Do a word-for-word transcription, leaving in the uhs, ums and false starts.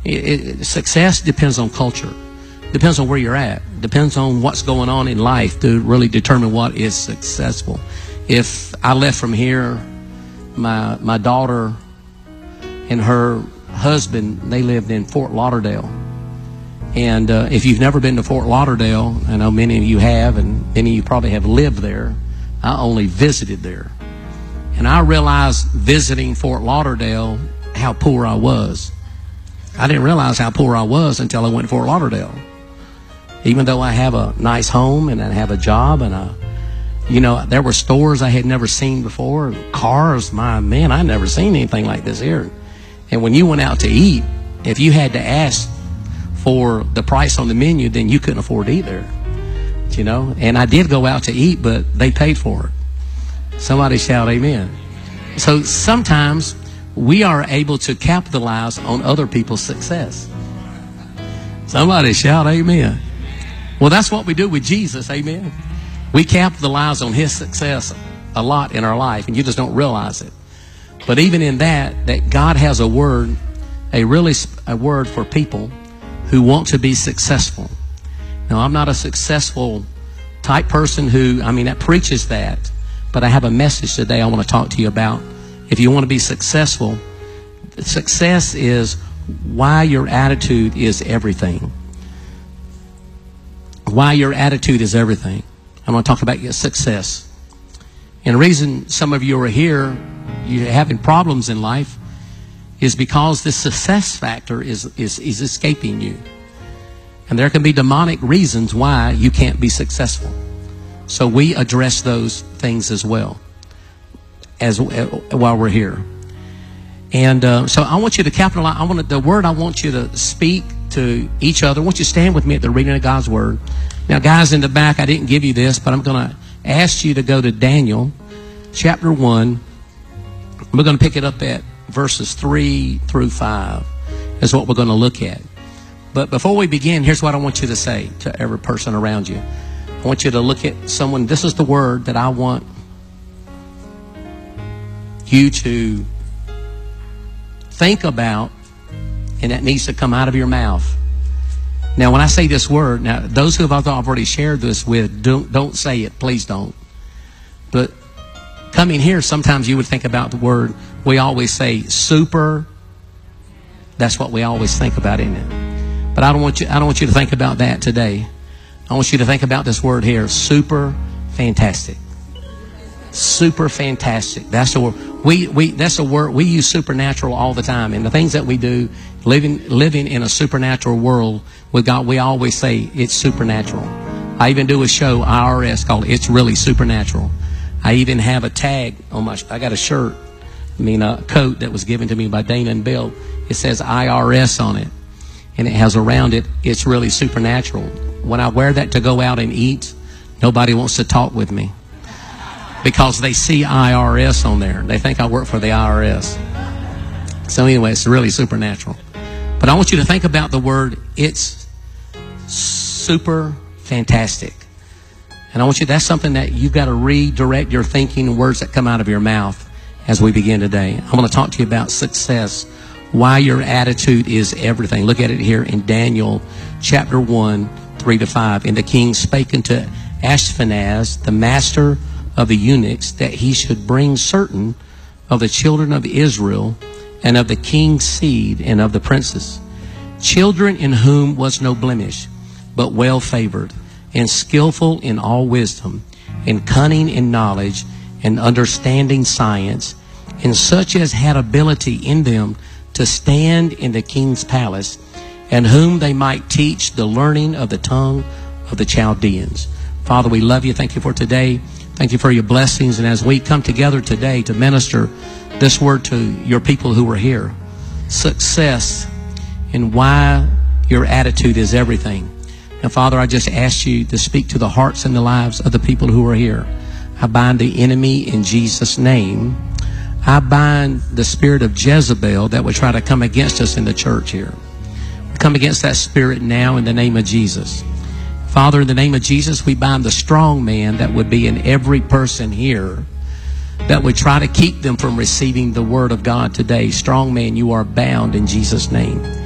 It, it, success depends on culture. Depends on where you're at. Depends on what's going on in life to really determine what is successful. If I left from here, my my daughter and her husband, they lived in Fort Lauderdale. And uh, if you've never been to Fort Lauderdale, I know many of you have, and many of you probably have lived there. I only visited there. And I realized visiting Fort Lauderdale how poor I was. I didn't realize how poor I was until I went to Fort Lauderdale. Even though I have a nice home and I have a job, and I, you know, there were stores I had never seen before, cars, my man, I never seen anything like this here. And when you went out to eat, if you had to ask for the price on the menu, then you couldn't afford to eat there, you know. And I did go out to eat, but they paid for it. Somebody shout amen. So sometimes we are able to capitalize on other people's success. Somebody shout amen. Well, that's what we do with Jesus, amen. We capitalize on his success a lot in our life, and you just don't realize it. But even in that, that God has a word, a really a word for people who want to be successful. Now, I'm not a successful type person who, I mean, that preaches that, but I have a message today I want to talk to you about. If you want to be successful, success is why your attitude is everything. Why your attitude is everything. I'm going to talk about your success. And the reason some of you are here, you're having problems in life, is because the success factor is, is, is escaping you. And there can be demonic reasons why you can't be successful. So we address those things as well as uh, while we're here. And uh, so I want you to capitalize. I want to, the word I want you to speak to each other. I want you to stand with me at the reading of God's word. Now, guys in the back, I didn't give you this, but I'm going to ask you to go to Daniel chapter one. We're going to pick it up at verses three through five is what we're going to look at. But before we begin, here's what I want you to say to every person around you. I want you to look at someone. This is the word that I want you to think about, and that needs to come out of your mouth. Now, when I say this word, now those who I've already shared this with, don't, don't say it. Please don't. But coming here, sometimes you would think about the word, we always say super. That's what we always think about, isn't it? But I don't want you, I don't want you to think about that today. I want you to think about this word here, super fantastic. Super fantastic. That's the word. We, we, that's a word. We use supernatural all the time. And the things that we do, living, living in a supernatural world with God, we always say it's supernatural. I even do a show, I R S, called It's Really Supernatural. I even have a tag on my, I got a shirt, I mean a coat that was given to me by Dana and Bill. It says I R S on it. And it has around it, It's Really Supernatural. When I wear that to go out and eat, nobody wants to talk with me. Because they see I R S on there. They think I work for the I R S. So anyway, it's really supernatural. But I want you to think about the word, it's super fantastic. And I want you, that's something that you've got to redirect your thinking and words that come out of your mouth as we begin today. I want to talk to you about success. Why your attitude is everything. Look at it here in Daniel chapter one, three to five. And the king spake unto Ashpenaz, the master of the eunuchs, that he should bring certain of the children of Israel and of the king's seed and of the princes, children in whom was no blemish, but well favored, and skillful in all wisdom, and cunning in knowledge, and understanding science, and such as had ability in them to stand in the king's palace, and whom they might teach the learning of the tongue of the Chaldeans. Father, we love you. Thank you for today. Thank you for your blessings. And as we come together today to minister this word to your people who are here, success and why your attitude is everything. And Father, I just ask you to speak to the hearts and the lives of the people who are here. I bind the enemy in Jesus' name. I bind the spirit of Jezebel that would try to come against us in the church here. We come against that spirit now in the name of Jesus. Father, in the name of Jesus, we bind the strong man that would be in every person here that would try to keep them from receiving the word of God today. Strong man, you are bound in Jesus' name.